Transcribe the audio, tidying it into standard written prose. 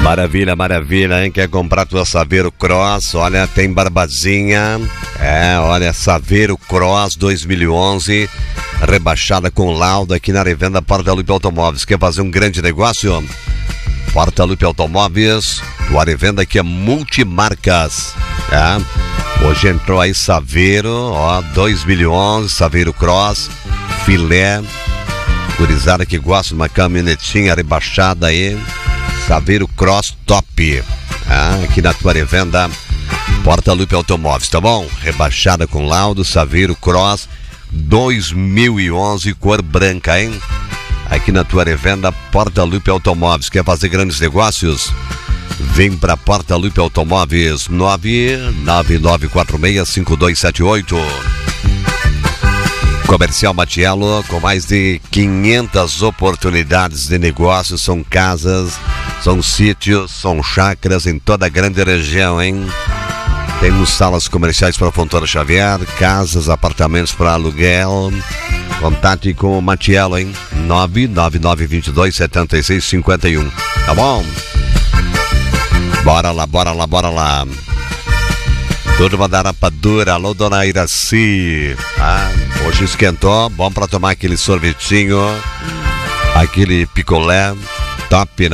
Maravilha, maravilha, hein? Quer comprar tua Saveiro Cross? Olha, tem Barbazinha. Olha, Saveiro Cross 2011, rebaixada com laudo aqui na revenda Porta Lupe Automóveis. Quer fazer um grande negócio? Porta Lupe Automóveis, tua revenda aqui é multimarcas. Hoje entrou aí Saveiro, 2011, Saveiro Cross, filé. Gurizada que gosta de uma caminhonetinha rebaixada aí. Saveiro Cross top, aqui na tua revenda Porta Lupe Automóveis, tá bom? Rebaixada com laudo, Saveiro Cross 2011, cor branca, hein? Aqui na tua revenda Porta Lupe Automóveis. Quer fazer grandes negócios? Vem pra Porta Lupe Automóveis, 999465278. Comercial Matiello, com mais de 500 oportunidades de negócios. São casas, são sítios, são chácaras em toda a grande região, hein? Temos salas comerciais para Fontoura Xavier, casas, apartamentos para aluguel. Contate com o Matiello, hein? 999227651. Tá bom? Bora lá, bora lá, bora lá. Turma da Rapadura, alô, dona Iraci. Hoje esquentou, bom pra tomar aquele sorvetinho, aquele picolé, top, né?